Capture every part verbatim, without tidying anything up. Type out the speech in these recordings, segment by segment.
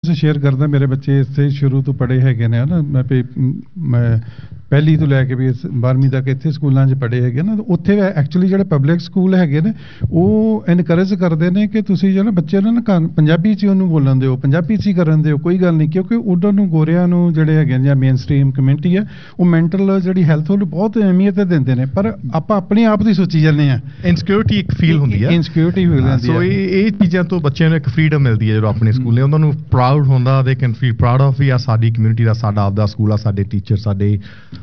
Experience share ਕਰਦਾ। ਮੇਰੇ ਬੱਚੇ ਇੱਥੇ ਸ਼ੁਰੂ ਤੋਂ ਪੜ੍ਹੇ ਹੈਗੇ ਨੇ ਨਾ, ਮੈਂ ਪੇ ਮੈਂ ਪਹਿਲੀ ਤੋਂ ਲੈ ਕੇ ਵੀ ਬਾਰ੍ਹਵੀਂ ਤੱਕ ਇੱਥੇ ਸਕੂਲਾਂ 'ਚ ਪੜ੍ਹੇ ਹੈਗੇ ਨਾ। ਉੱਥੇ ਐਕਚੁਅਲੀ ਜਿਹੜੇ ਪਬਲਿਕ ਸਕੂਲ ਹੈਗੇ ਨੇ ਉਹ ਇਨਕਰੇਜ ਕਰਦੇ ਨੇ ਕਿ ਤੁਸੀਂ ਜਿਹੜਾ ਬੱਚੇ ਨੂੰ ਨਾ ਪੰਜਾਬੀ 'ਚ ਉਹਨੂੰ ਬੋਲਣ ਦਿਓ, ਪੰਜਾਬੀ 'ਚ ਹੀ ਕਰਨ ਦਿਓ, ਕੋਈ ਗੱਲ ਨਹੀਂ। ਕਿਉਂਕਿ ਉਹਨਾਂ ਨੂੰ ਗੋਰਿਆਂ ਨੂੰ ਜਿਹੜੇ ਹੈਗੇ ਨੇ ਜਾਂ ਮੇਨ ਸਟਰੀਮ ਕਮਿਊਨਿਟੀ ਹੈ ਉਹ ਮੈਂਟਲ ਜਿਹੜੀ ਹੈਲਥ ਉਹਨੂੰ ਬਹੁਤ ਅਹਿਮੀਅਤ ਦਿੰਦੇ ਨੇ, ਪਰ ਆਪਾਂ ਆਪਣੇ ਆਪ ਦੀ ਸੋਚੀ ਜਾਂਦੇ ਹਾਂ। ਇਨਸਿਕਿਉਰਿਟੀ ਇੱਕ ਫੀਲ ਹੁੰਦੀ ਹੈ, ਇਨਸਿਕਿਉਰਿਟੀ ਫੀਲ ਹੁੰਦੀ ਹੈ। ਸੋ ਇਹ ਇਹ ਚੀਜ਼ਾਂ ਤੋਂ ਬੱਚਿਆਂ ਨੂੰ ਇੱਕ ਫਰੀਡਮ ਮਿਲਦੀ ਹੈ ਜਦੋਂ ਆਪਣੇ ਸਕੂਲੇ, ਉਹਨਾਂ ਨੂੰ ਪ੍ਰਾਊਡ ਹੁੰਦਾ, they can feel proud of ਵੀ ਆ ਸਾਡੀ ਕਮਿਊਨਿਟੀ ਦਾ, ਸਾਡਾ ਆਪਦਾ ਸਕੂਲ ਆ, ਸਾਡੇ ਟੀਚਰ ਸਾਡੇ।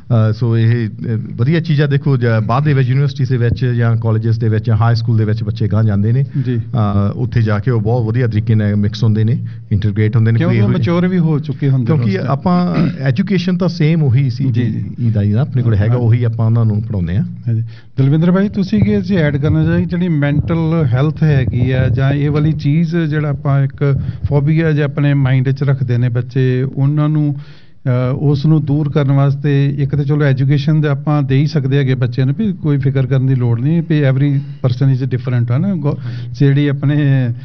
ਸੋ ਇਹ ਵਧੀਆ ਚੀਜ਼ ਆ। ਦੇਖੋ ਬਾਅਦ ਦੇ ਵਿੱਚ ਯੂਨੀਵਰਸਿਟੀ ਦੇ ਵਿੱਚ ਜਾਂ ਕਾਲਜਸ ਦੇ ਵਿੱਚ, ਹਾਈ ਸਕੂਲ ਦੇ ਵਿੱਚ ਬੱਚੇ ਗਾਂ ਜਾਂਦੇ ਨੇ, ਉੱਥੇ ਜਾ ਕੇ ਉਹ ਬਹੁਤ ਵਧੀਆ ਤਰੀਕੇ ਨਾਲ ਮਿਕਸ ਹੁੰਦੇ ਨੇ, ਇੰਟੀਗ੍ਰੇਟ ਹੁੰਦੇ ਨੇ, ਕਿਉਂਕਿ ਮੈਚੁਰ ਵੀ ਹੋ ਚੁੱਕੇ ਹੁੰਦੇ। ਕਿਉਂਕਿ ਆਪਾਂ ਐਜੂਕੇਸ਼ਨ ਤਾਂ ਸੇਮ ਉਹੀ ਸੀ ਜੀ ਦਾ ਆਪਣੇ ਕੋਲ ਹੈਗਾ, ਉਹੀ ਆਪਾਂ ਉਹਨਾਂ ਨੂੰ ਪੜ੍ਹਾਉਂਦੇ ਹਾਂ। ਦਲਵਿੰਦਰ ਭਾਈ ਤੁਸੀਂ ਕੀ ਅਸੀਂ ਐਡ ਕਰਨਾ ਚਾਹੀਏ ਜਿਹੜੀ ਮੈਂਟਲ ਹੈਲਥ ਹੈਗੀ ਆ ਜਾਂ ਇਹ ਵਾਲੀ ਚੀਜ਼ ਜਿਹੜਾ ਆਪਾਂ ਇੱਕ ਫੋਬੀਆ ਜੇ ਆਪਣੇ ਮਾਈਂਡ 'ਚ ਰੱਖਦੇ ਨੇ ਬੱਚੇ, ਉਹਨਾਂ ਨੂੰ ਉਸ ਨੂੰ ਦੂਰ ਕਰਨ ਵਾਸਤੇ ਇੱਕ ਤਾਂ ਚਲੋ ਐਜੂਕੇਸ਼ਨ ਦੇ ਆਪਾਂ ਦੇ ਹੀ ਸਕਦੇ ਹੈਗੇ ਬੱਚਿਆਂ ਨੂੰ ਵੀ ਕੋਈ ਫਿਕਰ ਕਰਨ ਦੀ ਲੋੜ ਨਹੀਂ ਵੀ ਐਵਰੀ ਪਰਸਨ ਇਜ਼ ਡਿਫਰੈਂਟ ਹੈ ਨਾ। ਜਿਹੜੀ ਆਪਣੇ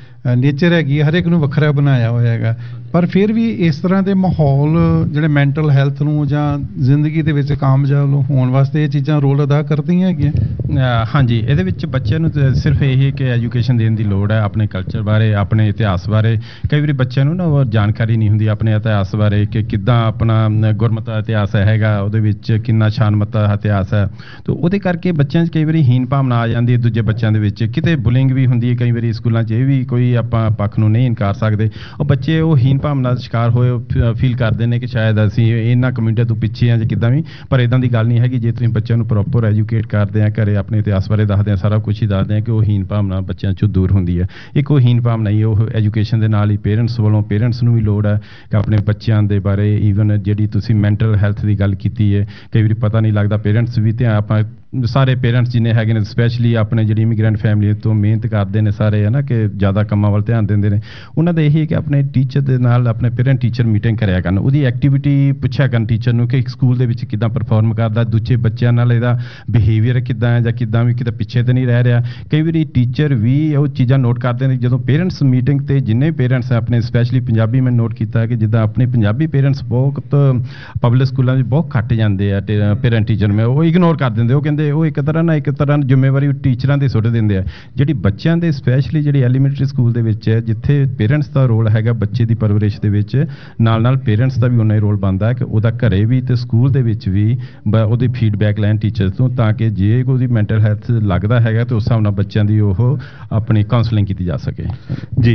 ਨੇਚਰ ਹੈਗੀ ਹਰ ਇੱਕ ਨੂੰ ਵੱਖਰਾ ਬਣਾਇਆ ਹੋਇਆ ਹੈਗਾ, ਪਰ ਫਿਰ ਵੀ ਇਸ ਤਰ੍ਹਾਂ ਦੇ ਮਾਹੌਲ ਜਿਹੜੇ ਮੈਂਟਲ ਹੈਲਥ ਨੂੰ ਜਾਂ ਜ਼ਿੰਦਗੀ ਦੇ ਵਿੱਚ ਕਾਮਯਾਬ ਹੋਣ ਵਾਸਤੇ ਇਹ ਚੀਜ਼ਾਂ ਰੋਲ ਅਦਾ ਕਰਦੀਆਂ ਹੈਗੀਆਂ। ਹਾਂਜੀ, ਇਹਦੇ ਵਿੱਚ ਬੱਚਿਆਂ ਨੂੰ ਸਿਰਫ ਇਹ ਕਿ ਐਜੂਕੇਸ਼ਨ ਦੇਣ ਦੀ ਲੋੜ ਹੈ ਆਪਣੇ ਕਲਚਰ ਬਾਰੇ, ਆਪਣੇ ਇਤਿਹਾਸ ਬਾਰੇ। ਕਈ ਵਾਰੀ ਬੱਚਿਆਂ ਨੂੰ ਨਾ ਉਹ ਜਾਣਕਾਰੀ ਨਹੀਂ ਹੁੰਦੀ ਆਪਣੇ ਇਤਿਹਾਸ ਬਾਰੇ ਕਿ ਕਿੱਦਾਂ ਆਪਣਾ ਗੁਰਮਤਾ ਇਤਿਹਾਸ ਹੈਗਾ, ਉਹਦੇ ਵਿੱਚ ਕਿੰਨਾ ਸ਼ਾਨਮਤਾ ਇਤਿਹਾਸ ਹੈ। ਤਾਂ ਉਹਦੇ ਕਰਕੇ ਬੱਚਿਆਂ 'ਚ ਕਈ ਵਾਰੀ ਹੀਨ ਭਾਵਨਾ ਆ ਜਾਂਦੀ ਹੈ, ਦੂਜੇ ਬੱਚਿਆਂ ਦੇ ਵਿੱਚ ਕਿਤੇ ਬੁਲਿੰਗ ਵੀ ਹੁੰਦੀ ਹੈ। ਕਈ ਵਾਰੀ ਸਕੂਲਾਂ 'ਚ ਇਹ ਵੀ ਕੋਈ ਆਪਾਂ ਪੱਖ ਨੂੰ ਨਹੀਂ ਇਨਕਾਰ ਸਕਦੇ, ਉਹ ਬੱਚੇ ਉਹ ਹੀਨ ਭਾਵਨਾ ਦਾ ਸ਼ਿਕਾਰ ਹੋਏ ਫੀਲ ਕਰਦੇ ਨੇ ਕਿ ਸ਼ਾਇਦ ਅਸੀਂ ਇਹਨਾਂ ਕਮਿਊਨਿਟੀ ਤੋਂ ਪਿੱਛੇ ਹਾਂ ਜਾਂ ਕਿੱਦਾਂ ਵੀ। ਪਰ ਇੱਦਾਂ ਦੀ ਗੱਲ ਨਹੀਂ ਹੈਗੀ। ਜੇ ਤੁਸੀਂ ਬੱਚਿਆਂ ਨੂੰ ਪ੍ਰੋਪਰ ਐਜੂਕੇਟ ਕਰਦੇ ਆ, ਘਰੇ ਆਪਣੇ ਇਤਿਹਾਸ ਬਾਰੇ ਦੱਸਦੇ ਆ, ਸਾਰਾ ਕੁਛ ਹੀ ਦੱਸਦੇ ਆ ਕਿ ਉਹ ਹੀਨ ਭਾਵਨਾ ਬੱਚਿਆਂ 'ਚੋਂ ਦੂਰ ਹੁੰਦੀ ਹੈ। ਇੱਕ ਉਹ ਹੀਨ ਭਾਵਨਾ ਹੀ ਉਹ ਐਜੂਕੇਸ਼ਨ ਦੇ ਨਾਲ ਹੀ ਪੇਰੈਂਟਸ ਵੱਲੋਂ ਪੇਰੈਂਟਸ ਨੂੰ ਵੀ ਲੋੜ ਹੈ ਕਿ ਆਪਣੇ ਬੱਚਿਆਂ ਦੇ ਬਾਰੇ ਈਵਨ ਜਿਹੜੀ ਤੁਸੀਂ ਮੈਂਟਲ ਹੈਲਥ ਦੀ ਗੱਲ ਕੀਤੀ ਹੈ, ਕਈ ਵਾਰੀ ਪਤਾ ਨਹੀਂ ਲੱਗਦਾ ਪੇਰੈਂਟਸ ਵੀ ਧਿਆਨ ਆਪਾਂ ਸਾਰੇ ਪੇਰੈਂਟਸ ਜਿੰਨੇ ਹੈਗੇ ਨੇ ਸਪੈਸ਼ਲੀ ਆਪਣੇ ਜਿਹੜੀ ਇਮੀਗ੍ਰੈਂਟ ਫੈਮਿਲੀ ਤੋਂ ਮਿਹਨਤ ਕਰਦੇ ਨੇ ਸਾਰੇ ਹੈ ਨਾ ਕਿ ਜ਼ਿਆਦਾ ਕੰਮਾਂ ਵੱਲ ਧਿਆਨ ਦਿੰਦੇ ਨੇ, ਉਹਨਾਂ ਦਾ ਇਹੀ ਕਿ ਆਪਣੇ ਟੀਚਰ ਦੇ ਨਾਲ ਆਪਣੇ ਪੇਰੈਂਟ ਟੀਚਰ ਮੀਟਿੰਗ ਕਰਿਆ ਕਰਨ, ਉਹਦੀ ਐਕਟੀਵਿਟੀ ਪੁੱਛਿਆ ਕਰਨ ਟੀਚਰ ਨੂੰ ਕਿ ਸਕੂਲ ਦੇ ਵਿੱਚ ਕਿੱਦਾਂ ਪਰਫਾਰਮ ਕਰਦਾ, ਦੂਜੇ ਬੱਚਿਆਂ ਨਾਲ ਇਹਦਾ ਬਿਹੇਵੀਅਰ ਕਿੱਦਾਂ ਹੈ ਜਾਂ ਕਿੱਦਾਂ ਵੀ ਕਿਤੇ ਪਿੱਛੇ ਤਾਂ ਨਹੀਂ ਰਹਿ ਰਿਹਾ। ਕਈ ਵਾਰੀ ਟੀਚਰ ਵੀ ਉਹ ਚੀਜ਼ਾਂ ਨੋਟ ਕਰਦੇ ਨੇ ਜਦੋਂ ਪੇਰੈਂਟਸ ਮੀਟਿੰਗ 'ਤੇ ਜਿੰਨੇ ਪੇਰੈਂਟਸ ਆਪਣੇ ਸਪੈਸ਼ਲੀ ਪੰਜਾਬੀ ਮੈਂ ਨੋਟ ਕੀਤਾ ਕਿ ਜਿੱਦਾਂ ਆਪਣੇ ਪੰਜਾਬੀ ਪੇਰੈਂਟਸ ਬਹੁਤ ਪਬਲਿਕ ਸਕੂਲਾਂ ਵਿੱਚ ਬਹੁਤ ਘੱਟ ਜਾਂਦੇ ਆ ਪੇਰੈਂਟ ਟੀਚਰ ਮੈਂ ਉਹ ਇਗਨੋਰ ਕਰ ਦਿੰਦੇ। ਉਹ ਕਹਿੰਦੇ ਉਹ ਇੱਕ ਤਰ੍ਹਾਂ ਨਾਲ ਇੱਕ ਤਰ੍ਹਾਂ ਜ਼ਿੰਮੇਵਾਰੀ ਟੀਚਰਾਂ ਦੇ ਸੁੱਟ ਦਿੰਦੇ ਆ। ਜਿਹੜੀ ਬੱਚਿਆਂ ਦੇ ਸਪੈਸ਼ਲੀ ਜਿਹੜੀ ਐਲੀਮੈਂਟਰੀ ਸਕੂਲ ਦੇ ਵਿੱਚ ਹੈ ਜਿੱਥੇ ਪੇਰੈਂਟਸ ਦਾ ਰੋਲ ਹੈਗਾ ਬੱਚੇ ਦੀ ਪਰਵਰਿਸ਼ ਦੇ ਵਿੱਚ, ਨਾਲ ਨਾਲ ਪੇਰੈਂਟਸ ਦਾ ਵੀ ਉਨਾ ਹੀ ਰੋਲ ਬਣਦਾ ਹੈ ਕਿ ਉਹਦਾ ਘਰੇ ਵੀ ਤੇ ਸਕੂਲ ਦੇ ਵਿੱਚ ਵੀ ਉਹਦੀ ਫੀਡਬੈਕ ਲੈਣ ਟੀਚਰਸ ਤੋਂ, ਤਾਂ ਕਿ ਜੇ ਉਹਦੀ ਮੈਂਟਲ ਹੈਲਥ ਲੱਗਦਾ ਹੈਗਾ ਤਾਂ ਉਸ ਹਿਸਾਬ ਨਾਲ ਬੱਚਿਆਂ ਦੀ ਉਹ ਆਪਣੀ ਕਾਉਂਸਲਿੰਗ ਕੀਤੀ ਜਾ ਸਕੇ। ਜੀ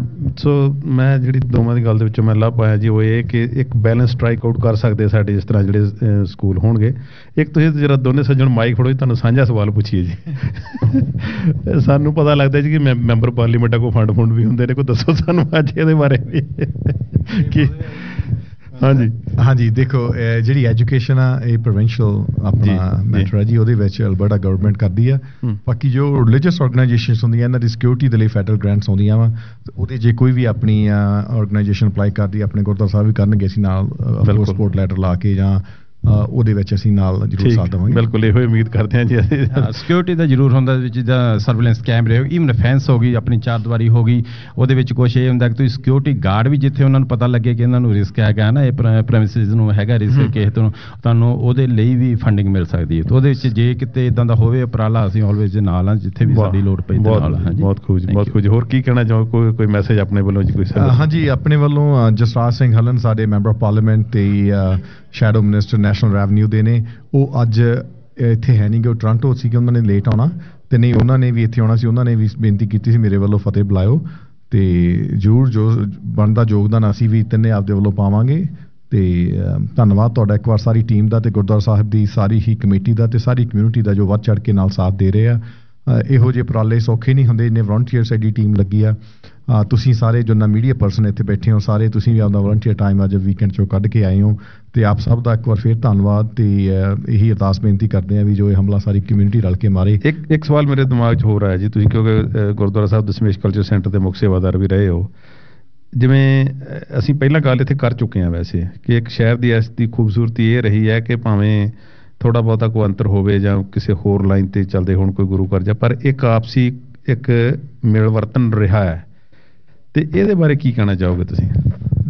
ਸੋ ਮੈਂ ਜਿਹੜੀ ਦੋਵਾਂ ਦੀ ਗੱਲ ਦੇ ਵਿੱਚੋਂ ਮੈਂ ਲੱਭ ਪਾਇਆ ਜੀ ਉਹ ਇਹ ਕਿ ਇੱਕ ਬੈਲੈਂਸ ਸਟ੍ਰਾਈਕ ਆਊਟ ਕਰ ਸਕਦੇ ਸਾਡੇ ਜਿਸ ਤਰ੍ਹਾਂ ਜਿਹੜੇ ਸਕੂਲ ਹੋਣਗੇ। ਇੱਕ ਤੁਸੀਂ ਜਿਹੜਾ ਦੋਨੇ ਸੱਜਣ ਮਾਈਕ ਫੜੋ ਜੀ ਤੁਹਾਨੂੰ ਸਾਂਝਾ ਸਵਾਲ ਪੁੱਛੀਏ ਜੀ। ਸਾਨੂੰ ਪਤਾ ਲੱਗਦਾ ਜੀ ਕਿ ਮੈਂ ਮੈਂਬਰ ਪਾਰਲੀਮੈਂਟਾਂ ਕੋਲ ਫੰਡ ਫੰਡ ਵੀ ਹੁੰਦੇ ਨੇ, ਕੋਈ ਦੱਸੋ ਸਾਨੂੰ ਅੱਜ ਇਹਦੇ ਬਾਰੇ ਵੀ ਕਿ ਹਾਂਜੀ ਹਾਂਜੀ ਦੇਖੋ ਜਿਹੜੀ ਐਜੂਕੇਸ਼ਨ ਆ ਇਹ ਪ੍ਰੋਵਿੰਸ਼ੀਅਲ ਆਪਣਾ ਮੈਟਰ ਹੈ ਜੀ, ਉਹਦੇ ਵਿੱਚ ਅਲਬਰਟਾ ਗਵਰਨਮੈਂਟ ਕਰਦੀ ਆ। ਬਾਕੀ ਜੋ ਰਿਲੀਜੀਅਸ ਆਰਗੇਨਾਈਜੇਸ਼ਨਸ ਹੁੰਦੀਆਂ ਇਹਨਾਂ ਦੀ ਸਿਕਿਉਰਿਟੀ ਦੇ ਲਈ ਫੈਡਰਲ ਗ੍ਰਾਂਟਸ ਆਉਂਦੀਆਂ ਵਾ, ਉਹਦੇ ਜੇ ਕੋਈ ਵੀ ਆਪਣੀ ਆਰਗੇਨਾਈਜੇਸ਼ਨ ਅਪਲਾਈ ਕਰਦੀ ਆਪਣੇ ਗੁਰਦੁਆਰਾ ਸਾਹਿਬ ਵੀ ਕਰਨਗੇ ਅਸੀਂ ਨਾਲ ਸਪੋਰਟ ਲੈਟਰ ਲਾ ਕੇ ਜਾਂ ਉਹਦੇ ਵਿੱਚ ਅਸੀਂ ਨਾਲ ਜ਼ਰੂਰ ਸਾਥ ਦੇਵਾਂਗੇ। ਬਿਲਕੁਲ ਇਹੋ ਉਮੀਦ ਕਰਦੇ ਹਾਂ ਜੀ। ਸਿਕਿਉਰਿਟੀ ਦਾ ਜ਼ਰੂਰ ਹੁੰਦਾ ਜਿੱਦਾਂ ਸਰਵੇਲੈਂਸ ਕੈਮਰੇ ਈਵਨ ਫੈਂਸ ਹੋ ਗਈ ਆਪਣੀ ਚਾਰ ਦੀਵਾਰੀ ਹੋ ਗਈ, ਉਹਦੇ ਵਿੱਚ ਕੁਛ ਇਹ ਹੁੰਦਾ ਕਿ ਤੁਸੀਂ ਸਿਕਿਉਰਿਟੀ ਗਾਰਡ ਵੀ ਜਿੱਥੇ ਉਹਨਾਂ ਨੂੰ ਪਤਾ ਲੱਗੇ ਕਿ ਇਹਨਾਂ ਨੂੰ ਰਿਸਕ ਹੈਗਾ ਨਾ ਇਹ ਪ੍ਰੈਮਿਸਿਸ ਨੂੰ ਹੈਗਾ ਰਿਸਕ ਕਿਸੇ ਤੋਂ ਤੁਹਾਨੂੰ ਉਹਦੇ ਲਈ ਵੀ ਫੰਡਿੰਗ ਮਿਲ ਸਕਦੀ ਹੈ। ਤਾਂ ਉਹਦੇ ਵਿੱਚ ਜੇ ਕਿਤੇ ਇਦਾਂ ਦਾ ਹੋਵੇ ਉਪਰਾਲਾ ਅਸੀਂ ਆਲਵੇਜ਼ ਨਾਲ ਹਾਂ ਜਿੱਥੇ ਵੀ ਸਾਡੀ ਲੋੜ ਪਈ ਨਾਲ ਹਾਂ ਜੀ। ਬਹੁਤ ਖੂਬ ਬਹੁਤ ਖੂਬ। ਹੋਰ ਕੀ ਕਹਿਣਾ ਚਾਹੋ ਕੋਈ ਕੋਈ ਮੈਸੇਜ ਆਪਣੇ ਵੱਲੋਂ ਜੀ ਕੋਈ? ਹਾਂਜੀ ਆਪਣੇ ਵੱਲੋਂ ਜਸਰਾਜ ਸਿੰਘ ਹਲਨ ਸਾਡੇ ਮੈਂਬਰ ਆਫ ਪਾਰਲੀਮੈਂਟ ਤੇ ਸ਼ੈਡੋ ਮਿਨਿਸਟਰ ਨੈਸ਼ਨਲ ਰੈਵਨਿਊ ਦੇ ਨੇ, ਉਹ ਅੱਜ ਇੱਥੇ ਹੈ ਨਹੀਂ ਕਿ ਉਹ ਟੋਰਾਂਟੋ ਸੀ ਕਿ ਉਹਨਾਂ ਨੇ ਲੇਟ ਆਉਣਾ ਤੇ ਨਹੀਂ ਉਹਨਾਂ ਨੇ ਵੀ ਇੱਥੇ ਆਉਣਾ ਸੀ। ਉਹਨਾਂ ਨੇ ਵੀ ਬੇਨਤੀ ਕੀਤੀ ਸੀ ਮੇਰੇ ਵੱਲੋਂ ਫਤਿਹ ਬੁਲਾਇਓ ਤੇ ਜ਼ਰੂਰ ਜੋ ਬਣਦਾ ਯੋਗਦਾਨ ਅਸੀਂ ਵੀ ਤਿੰਨੇ ਆਪਦੇ ਵੱਲੋਂ ਪਾਵਾਂਗੇ। ਤੇ ਧੰਨਵਾਦ ਤੁਹਾਡਾ ਇੱਕ ਵਾਰ ਸਾਰੀ ਟੀਮ ਦਾ ਤੇ ਗੁਰਦੁਆਰਾ ਸਾਹਿਬ ਦੀ ਸਾਰੀ ਹੀ ਕਮੇਟੀ ਦਾ ਤੇ ਸਾਰੀ ਕਮਿਊਨਿਟੀ ਦਾ ਜੋ ਵੱਧ ਚੜ੍ਹ ਕੇ ਨਾਲ ਸਾਥ ਦੇ ਰਹੇ ਆ। ਇਹੋ ਜਿਹੇ ਉਪਰਾਲੇ ਸੌਖੇ ਨਹੀਂ ਹੁੰਦੇ, ਇੰਨੇ ਵਲੰਟੀਅਰ ਸਾਡੀ ਟੀਮ ਲੱਗੀ ਆ। ਤੁਸੀਂ ਸਾਰੇ ਜੋ ਨਾ ਮੀਡੀਆ ਪਰਸਨ ਇੱਥੇ ਬੈਠੇ ਹੋ ਸਾਰੇ ਤੁਸੀਂ ਵੀ ਆਪਦਾ ਵਲੰਟੀਅਰ ਟਾਈਮ ਅੱਜ ਵੀਕਐਂਡ 'ਚੋਂ ਕੱਢ ਕੇ ਆਏ ਹੋ ਤੇ ਆਪ ਸਭ ਦਾ ਇੱਕ ਵਾਰ ਫਿਰ ਧੰਨਵਾਦ ਤੇ ਇਹੀ ਅਰਦਾਸ ਬੇਨਤੀ ਕਰਦੇ ਹਾਂ ਵੀ ਜੋ ਇਹ ਹਮਲਾ ਸਾਰੀ ਕਮਿਊਨਿਟੀ ਰਲ ਕੇ ਮਾਰੇ। ਇੱਕ ਇੱਕ ਸਵਾਲ ਮੇਰੇ ਦਿਮਾਗ 'ਚ ਹੋਰ ਆਇਆ ਜੀ, ਤੁਸੀਂ ਕਿਉਂਕਿ ਗੁਰਦੁਆਰਾ ਸਾਹਿਬ ਦਸ਼ਮੇਸ਼ ਕਲਚਰ ਸੈਂਟਰ ਦੇ ਮੁੱਖ ਸੇਵਾਦਾਰ ਵੀ ਰਹੇ ਹੋ, ਜਿਵੇਂ ਅਸੀਂ ਪਹਿਲਾਂ ਗੱਲ ਇੱਥੇ ਕਰ ਚੁੱਕੇ ਹਾਂ ਵੈਸੇ ਕਿ ਇੱਕ ਸ਼ਹਿਰ ਦੀ ਇਸ ਦੀ ਖੂਬਸੂਰਤੀ ਇਹ ਰਹੀ ਹੈ ਕਿ ਭਾਵੇਂ ਥੋੜ੍ਹਾ ਬਹੁਤਾ ਕੋਈ ਅੰਤਰ ਹੋਵੇ ਜਾਂ ਕਿਸੇ ਹੋਰ ਲਾਈਨ 'ਤੇ ਚੱਲਦੇ ਹੋਣ ਕੋਈ ਗੁਰੂ ਘਰ ਜਾ, ਪਰ ਇੱਕ ਆਪਸੀ ਇੱਕ ਮਿਲ ਵਰਤਨ ਰਿਹਾ ਹੈ ਤੇ ਇਹਦੇ ਬਾਰੇ ਕੀ ਕਹਿਣਾ ਚਾਹੋਗੇ ਤੁਸੀਂ?